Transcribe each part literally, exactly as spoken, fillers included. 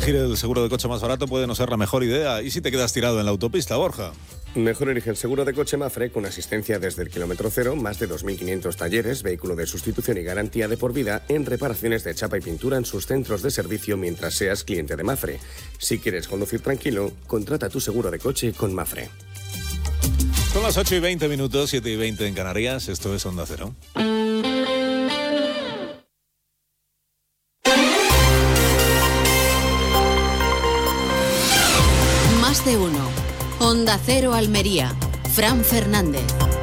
elegir el seguro de coche más barato puede no ser la mejor idea. ¿Y si te quedas tirado en la autopista, Borja? Mejor elige el seguro de coche Mafre con asistencia desde el kilómetro cero, más de dos mil quinientos talleres, vehículo de sustitución y garantía de por vida en reparaciones de chapa y pintura en sus centros de servicio mientras seas cliente de Mafre. Si quieres conducir tranquilo, contrata tu seguro de coche con Mafre. Son las ocho y veinte minutos, siete y veinte en Canarias. Esto es Onda Cero. Más de uno. Onda Cero Almería. Fran Fernández.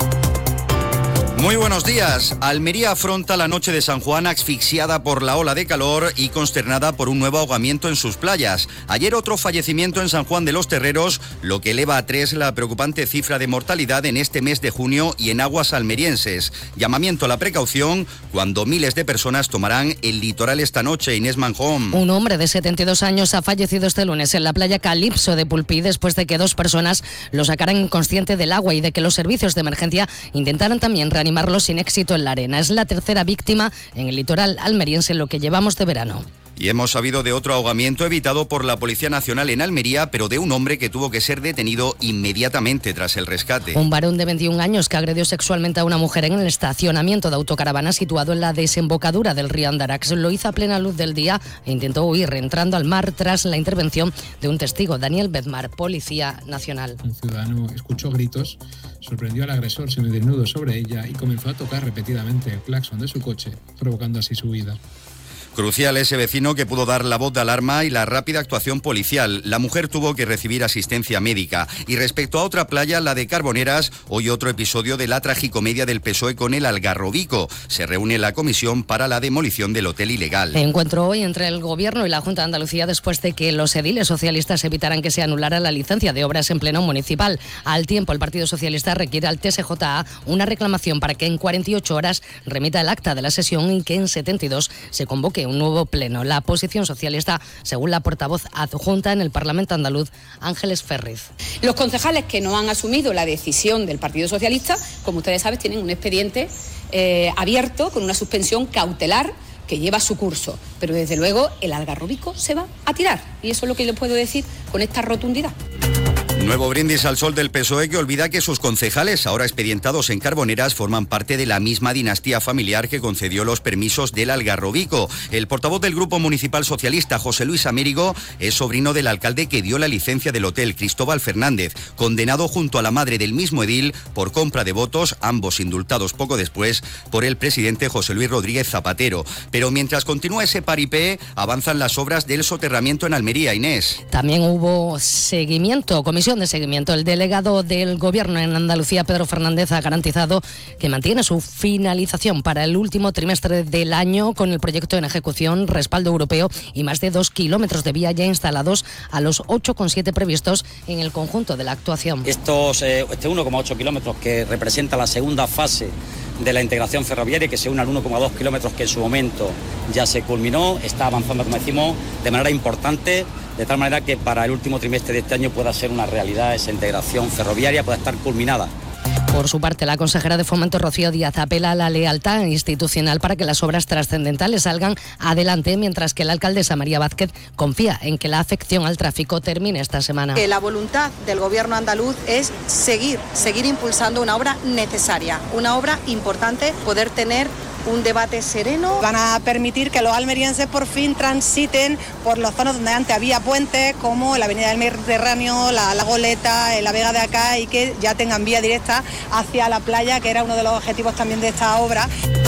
Muy buenos días. Almería afronta la noche de San Juan asfixiada por la ola de calor y consternada por un nuevo ahogamiento en sus playas. Ayer otro fallecimiento en San Juan de los Terreros, lo que eleva a tres la preocupante cifra de mortalidad en este mes de junio y en aguas almerienses. Llamamiento a la precaución cuando miles de personas tomarán el litoral esta noche. Inés Manjón. Un hombre de setenta y dos años ha fallecido este lunes en la playa Calipso de Pulpí después de que dos personas lo sacaran inconsciente del agua y de que los servicios de emergencia intentaran también reanimar sin éxito en la arena. Es la tercera víctima en el litoral almeriense en lo que llevamos de verano. Y hemos sabido de otro ahogamiento evitado por la Policía Nacional en Almería, pero de un hombre que tuvo que ser detenido inmediatamente tras el rescate. Un varón de veintiún años que agredió sexualmente a una mujer en el estacionamiento de autocaravana situado en la desembocadura del río Andarax. Lo hizo a plena luz del día e intentó huir entrando al mar tras la intervención de un testigo, Daniel Bedmar, Policía Nacional. Un ciudadano escuchó gritos, sorprendió al agresor semidesnudo sobre ella y comenzó a tocar repetidamente el claxon de su coche, provocando así su huida. Crucial ese vecino que pudo dar la voz de alarma y la rápida actuación policial. La mujer tuvo que recibir asistencia médica. Y respecto a otra playa, la de Carboneras, hoy otro episodio de la tragicomedia del P S O E con el Algarrobico. Se reúne la comisión para la demolición del hotel ilegal. Encuentro hoy entre el Gobierno y la Junta de Andalucía después de que los ediles socialistas evitaran que se anulara la licencia de obras en pleno municipal. Al tiempo, el Partido Socialista requiere al T S J A una reclamación para que en cuarenta y ocho horas remita el acta de la sesión y que en setenta y dos se convoque un nuevo pleno. La posición socialista, según la portavoz adjunta en el Parlamento andaluz, Ángeles Ferriz. Los concejales que no han asumido la decisión del Partido Socialista, como ustedes saben, tienen un expediente eh, abierto con una suspensión cautelar que lleva su curso. Pero desde luego el Algarrobico se va a tirar. Y eso es lo que le puedo decir con esta rotundidad. Nuevo brindis al sol del P S O E que olvida que sus concejales, ahora expedientados en Carboneras, forman parte de la misma dinastía familiar que concedió los permisos del Algarrobico. El portavoz del Grupo Municipal Socialista, José Luis Amérigo, es sobrino del alcalde que dio la licencia del hotel, Cristóbal Fernández, condenado junto a la madre del mismo edil por compra de votos, ambos indultados poco después por el presidente José Luis Rodríguez Zapatero. Pero mientras continúa ese paripé, avanzan las obras del soterramiento en Almería. Inés. También hubo seguimiento, comisión de seguimiento. El delegado del Gobierno en Andalucía, Pedro Fernández, ha garantizado que mantiene su finalización para el último trimestre del año con el proyecto en ejecución, respaldo europeo y más de dos kilómetros de vía ya instalados a los ocho coma siete previstos en el conjunto de la actuación. Estos, eh, este uno coma ocho kilómetros que representa la segunda fase de la integración ferroviaria, que se une al uno coma dos kilómetros que en su momento ya se culminó, está avanzando, como decimos, de manera importante, de tal manera que para el último trimestre de este año pueda ser una realidad esa integración ferroviaria, pueda estar culminada. Por su parte, la consejera de Fomento, Rocío Díaz, apela a la lealtad institucional para que las obras trascendentales salgan adelante, mientras que la alcaldesa María Vázquez confía en que la afección al tráfico termine esta semana. Que la voluntad del Gobierno andaluz es seguir, seguir impulsando una obra necesaria, una obra importante, poder tener un debate sereno. Van a permitir que los almerienses por fin transiten por las zonas donde antes había puentes, como la Avenida del Mediterráneo, la, la Goleta, la Vega de Acá, y que ya tengan vía directa hacia la playa, que era uno de los objetivos también de esta obra.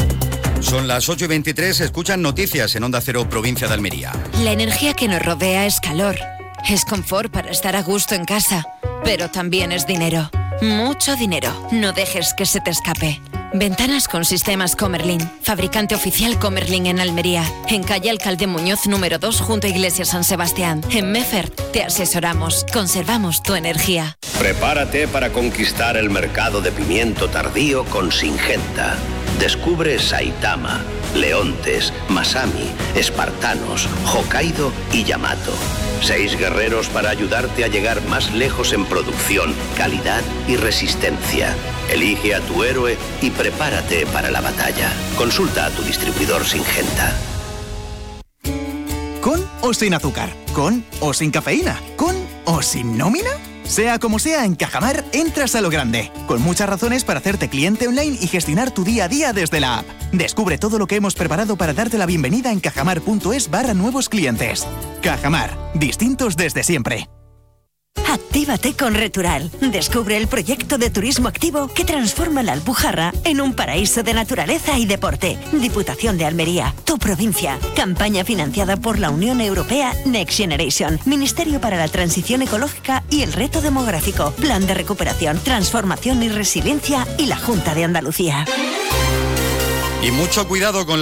Son las ocho y veintitrés, escuchan noticias en Onda Cero, provincia de Almería. La energía que nos rodea es calor, es confort para estar a gusto en casa, pero también es dinero, mucho dinero. No dejes que se te escape. Ventanas con sistemas Comerlin, fabricante oficial Comerlin en Almería, en calle Alcalde Muñoz número dos junto a Iglesia San Sebastián. En Meffert te asesoramos, conservamos tu energía. Prepárate para conquistar el mercado de pimiento tardío con Singenta. Descubre Saitama, Leontes, Masami, Espartanos, Hokkaido y Yamato. Seis guerreros para ayudarte a llegar más lejos en producción, calidad y resistencia. Elige a tu héroe y prepárate para la batalla. Consulta a tu distribuidor Singenta. ¿Con o sin azúcar? ¿Con o sin cafeína? ¿Con o sin nómina? Sea como sea, en Cajamar entras a lo grande, con muchas razones para hacerte cliente online y gestionar tu día a día desde la app. Descubre todo lo que hemos preparado para darte la bienvenida en cajamar.es barra nuevos clientes. Cajamar, distintos desde siempre. Actívate con Retural. Descubre el proyecto de turismo activo que transforma la Alpujarra en un paraíso de naturaleza y deporte. Diputación de Almería, tu provincia. Campaña financiada por la Unión Europea Next Generation, Ministerio para la Transición Ecológica y el Reto Demográfico, Plan de Recuperación, Transformación y Resiliencia y la Junta de Andalucía. Y mucho cuidado con la